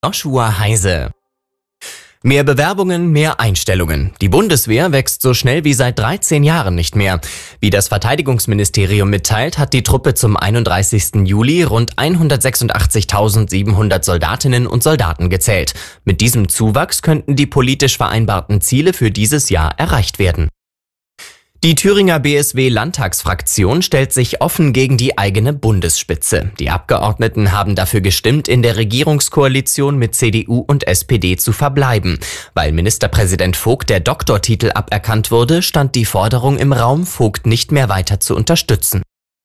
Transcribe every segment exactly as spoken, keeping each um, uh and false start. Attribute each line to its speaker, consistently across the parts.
Speaker 1: Joshua Heise. Mehr Bewerbungen, mehr Einstellungen. Die Bundeswehr wächst so schnell wie seit dreizehn Jahren nicht mehr. Wie das Verteidigungsministerium mitteilt, hat die Truppe zum einunddreißigsten Juli rund hundertsechsundachtzigtausendsiebenhundert Soldatinnen und Soldaten gezählt. Mit diesem Zuwachs könnten die politisch vereinbarten Ziele für dieses Jahr erreicht werden. Die Thüringer B S W-Landtagsfraktion stellt sich offen gegen die eigene Bundesspitze. Die Abgeordneten haben dafür gestimmt, in der Regierungskoalition mit C D U und S P D zu verbleiben. Weil Ministerpräsident Vogt der Doktortitel aberkannt wurde, stand die Forderung im Raum, Vogt nicht mehr weiter zu unterstützen.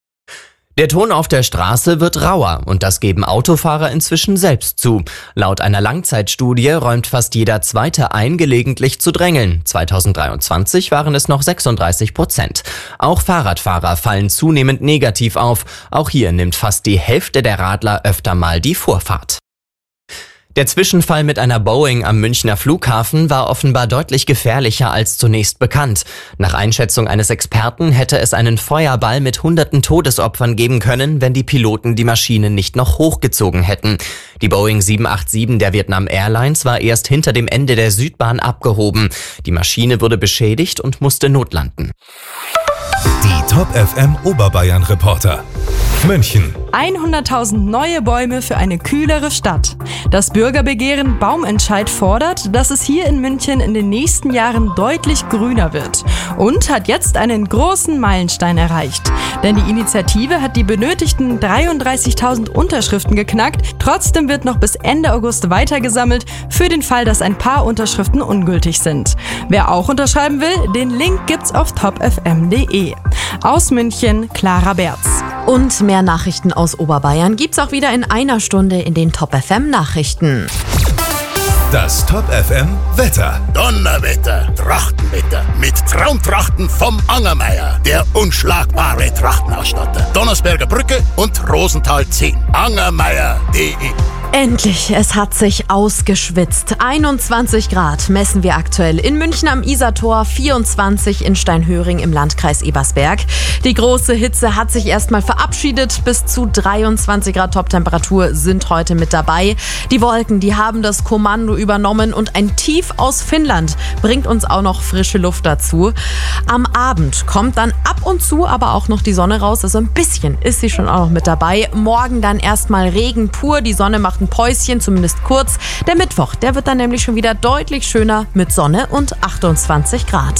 Speaker 1: Der Ton auf der Straße wird rauer und das geben Autofahrer inzwischen selbst zu. Laut einer Langzeitstudie räumt fast jeder Zweite ein, gelegentlich zu drängeln. zweitausenddreiundzwanzig waren es noch sechsunddreißig Prozent. Auch Fahrradfahrer fallen zunehmend negativ auf. Auch hier nimmt fast die Hälfte der Radler öfter mal die Vorfahrt. Der Zwischenfall mit einer Boeing am Münchner Flughafen war offenbar deutlich gefährlicher als zunächst bekannt. Nach Einschätzung eines Experten hätte es einen Feuerball mit hunderten Todesopfern geben können, wenn die Piloten die Maschine nicht noch hochgezogen hätten. Die Boeing sieben acht sieben der Vietnam Airlines war erst hinter dem Ende der Südbahn abgehoben. Die Maschine wurde beschädigt und musste notlanden.
Speaker 2: Die Top F M Oberbayern Reporter. München.
Speaker 3: hunderttausend neue Bäume für eine kühlere Stadt. Das Bürgerbegehren Baumentscheid fordert, dass es hier in München in den nächsten Jahren deutlich grüner wird und hat jetzt einen großen Meilenstein erreicht. Denn die Initiative hat die benötigten dreiunddreißigtausend Unterschriften geknackt. Trotzdem wird noch bis Ende August weitergesammelt, für den Fall, dass ein paar Unterschriften ungültig sind. Wer auch unterschreiben will, den Link gibt's auf top f m punkt d e. Aus München, Clara Berz.
Speaker 4: Und mehr Nachrichten aus Oberbayern gibt's auch wieder in einer Stunde in den Top F M Nachrichten.
Speaker 2: Das Top F M Wetter.
Speaker 5: Donnerwetter, Trachtenwetter mit Traumtrachten vom Angermeier, der unschlagbare Trachtenausstatter. Donnersberger Brücke und Rosenthal zehn. Angermeier punkt d e.
Speaker 4: Endlich, es hat sich ausgeschwitzt. einundzwanzig Grad messen wir aktuell in München am Isartor, vierundzwanzig in Steinhöring im Landkreis Ebersberg. Die große Hitze hat sich erstmal verabschiedet. Bis zu dreiundzwanzig Grad Toptemperatur sind heute mit dabei. Die Wolken, die haben das Kommando übernommen und ein Tief aus Finnland bringt uns auch noch frische Luft dazu. Am Abend kommt dann ab und zu aber auch noch die Sonne raus. Also ein bisschen ist sie schon auch noch mit dabei. Morgen dann erstmal Regen pur. Die Sonne macht ein Päuschen, zumindest kurz. Der Mittwoch, der wird dann nämlich schon wieder deutlich schöner mit Sonne und achtundzwanzig Grad.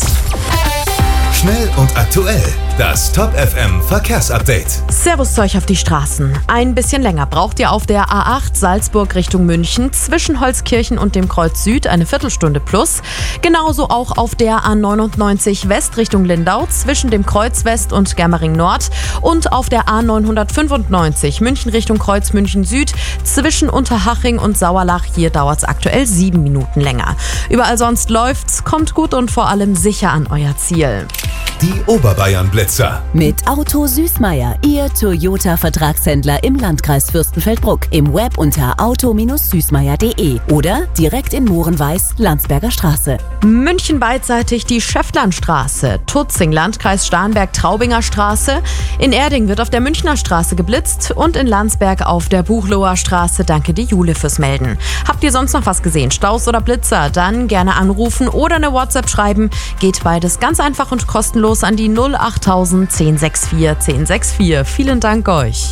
Speaker 2: Schnell und aktuell. Das Top F M Verkehrsupdate.
Speaker 4: Servus zu euch auf die Straßen. Ein bisschen länger braucht ihr auf der A acht Salzburg Richtung München zwischen Holzkirchen und dem Kreuz Süd eine Viertelstunde plus. Genauso auch auf der A neunundneunzig West Richtung Lindau zwischen dem Kreuz West und Germering Nord und auf der A neunhundertfünfundneunzig München Richtung Kreuz München Süd zwischen Unterhaching und Sauerlach. Hier dauert es aktuell sieben Minuten länger. Überall sonst läuft's, kommt gut und vor allem sicher an euer Ziel.
Speaker 2: Die Oberbayern Blitzer.
Speaker 6: Mit Auto Süßmeier, Ihr Toyota-Vertragshändler im Landkreis Fürstenfeldbruck. Im Web unter auto süßmeier punkt d e oder direkt in Mohrenweiß, Landsberger Straße.
Speaker 4: München beidseitig die Schäftlarnstraße, Tutzing, Landkreis Starnberg, Traubinger Straße. In Erding wird auf der Münchner Straße geblitzt und in Landsberg auf der Buchloher Straße. Danke die Jule fürs Melden. Habt ihr sonst noch was gesehen? Staus oder Blitzer? Dann gerne anrufen oder eine WhatsApp schreiben. Geht beides ganz einfach und kostenlos an die null achttausend zehn sechs vier zehn sechs vier. Vielen Dank euch.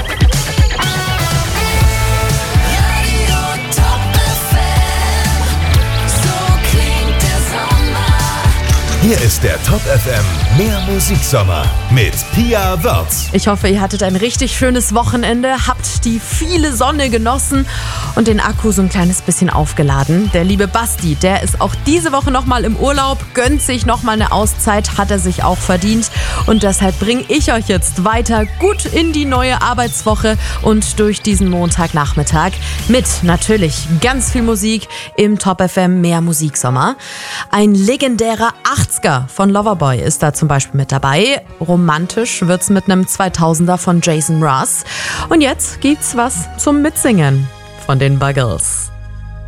Speaker 2: Hier ist der Top F M Mehr Musiksommer mit Pia Wörz.
Speaker 4: Ich hoffe, ihr hattet ein richtig schönes Wochenende, habt die viele Sonne genossen und den Akku so ein kleines bisschen aufgeladen. Der liebe Basti, der ist auch diese Woche nochmal im Urlaub, gönnt sich nochmal eine Auszeit, hat er sich auch verdient. Und deshalb bringe ich euch jetzt weiter gut in die neue Arbeitswoche und durch diesen Montagnachmittag mit natürlich ganz viel Musik im Top F M Mehr Musiksommer. Ein legendärer achtziger von Loverboy ist da zum Beispiel mit dabei. Romantisch wird's mit einem zweitausender von Jason Mraz. Und jetzt gibt's was zum Mitsingen von den Buggles.